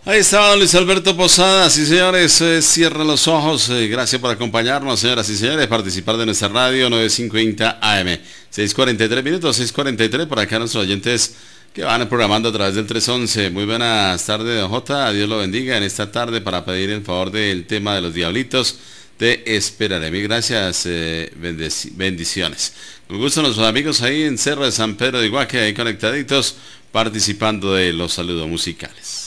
Ahí estaba Luis Alberto Posadas, sí señores, cierren los ojos, gracias por acompañarnos, señoras y señores, participar de nuestra radio 950 AM, 6:43 minutos, 6:43, por acá nuestros oyentes que van programando a través del 311. Muy buenas tardes, don J, Dios lo bendiga en esta tarde para pedir en favor del tema de los diablitos, te esperaré. Mil gracias, bendiciones. Con gusto nuestros amigos ahí en Cerro de San Pedro de Iguaque, ahí conectaditos, participando de los saludos musicales.